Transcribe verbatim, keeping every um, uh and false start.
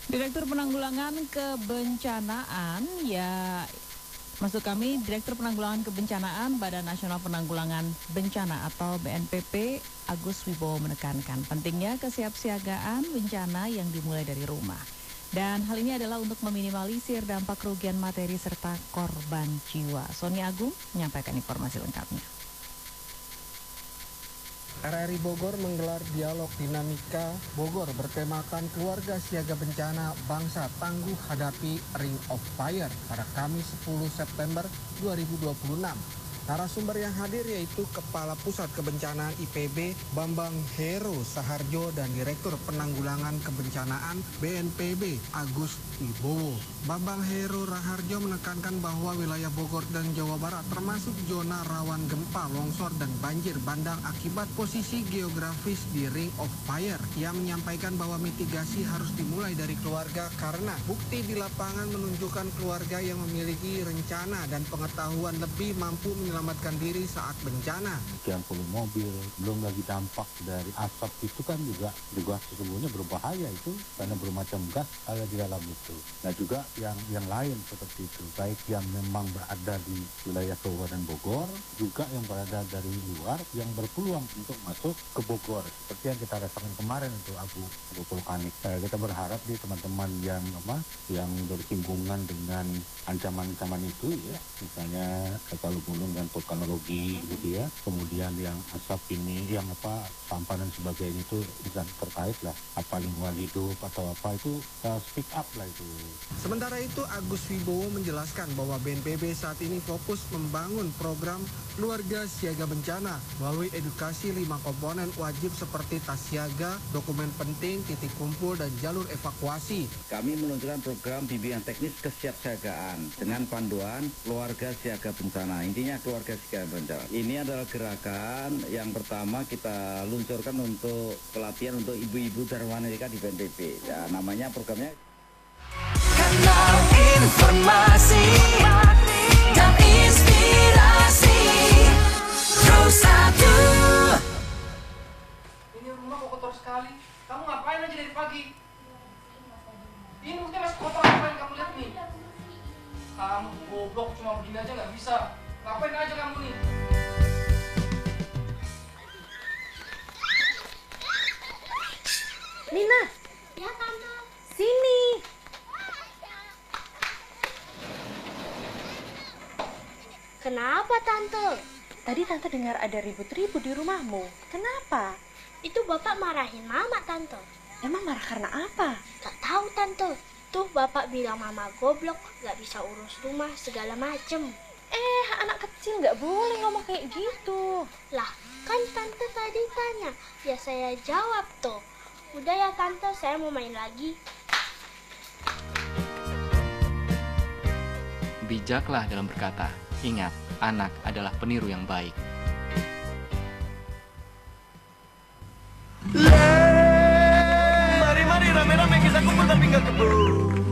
Direktur Penanggulangan Kebencanaan, ya maksud kami Direktur Penanggulangan Kebencanaan Badan Nasional Penanggulangan Bencana atau B N P B, Agus Wibowo menekankan pentingnya kesiapsiagaan bencana yang dimulai dari rumah. Dan hal ini adalah untuk meminimalisir dampak kerugian materi serta korban jiwa. Sonia Agung menyampaikan informasi lengkapnya. R R I Bogor menggelar dialog dinamika Bogor bertemakan keluarga siaga bencana bangsa tangguh hadapi Ring of Fire pada Kamis sepuluh September dua ribu dua puluh enam. Narasumber yang hadir yaitu Kepala Pusat Kebencanaan I P B Bambang Heru Saharjo dan Direktur Penanggulangan Kebencanaan B N P B Agus Wibowo. Bambang Heru Raharjo menekankan bahwa wilayah Bogor dan Jawa Barat termasuk zona rawan gempa, longsor, dan banjir bandang akibat posisi geografis di Ring of Fire. Ia menyampaikan bahwa mitigasi harus dimulai dari keluarga karena bukti di lapangan menunjukkan keluarga yang memiliki rencana dan pengetahuan lebih mampu menyelamatkan diri saat bencana. Sekian puluh mobil, belum lagi dampak dari asap itu kan juga juga sesungguhnya berbahaya itu karena bermacam gas ada di dalam itu. Nah juga yang yang lain seperti itu, baik yang memang berada di wilayah Kabupaten Bogor, juga yang berada dari luar yang berpeluang untuk masuk ke Bogor. Seperti yang kita rasakan kemarin itu abu abu vulkanik. Eh, kita berharap di teman-teman yang apa yang bersinggungan dengan ancaman-ancaman itu ya, misalnya kalau gunung dan vulkanologi gitu ya, kemudian yang asap ini, yang apa sampah dan sebagainya itu bisa terkait lah, apa lingkungan hidup atau apa itu uh, speak up lah itu. Sementara itu Agus Wibowo menjelaskan bahwa B N P B saat ini fokus membangun program keluarga siaga bencana melalui edukasi lima komponen wajib seperti tas siaga, dokumen penting, titik kumpul, dan jalur evakuasi. Kami meluncurkan program bimbingan teknis kesiapsiagaan dengan panduan keluarga siaga bencana. Intinya keluarga siaga bencana. Ini adalah gerakan yang pertama kita luncurkan untuk pelatihan untuk ibu-ibu dan wanita di B N P B. Ya, namanya programnya Kanal Informasi dan Inspirasi Pro satu. Ini rumah kok kotor sekali. Kamu ngapain aja dari pagi? Ini mungkin masih kotor, ngapain kamu lihat nih? Kamu goblok, cuma begini aja nggak bisa. Ngapain aja kamu nih? Nina. Ya, Tante. Sini. Kenapa, Tante? Tadi Tante dengar ada ribut-ribut di rumahmu. Kenapa? Itu Bapak marahin Mama, Tante. Emang marah karena apa? Gak tahu, Tante. Tuh Bapak bilang Mama goblok, gak bisa urus rumah, segala macem. Eh, anak kecil gak boleh ngomong kayak gitu. Lah, kan Tante tadi tanya. Ya saya jawab tuh. Udah ya Tante, saya mau main lagi. Bijaklah dalam berkata. Ingat, anak adalah peniru yang baik. Mari-mari rame-rame kita kumpul dan pinggir kebun.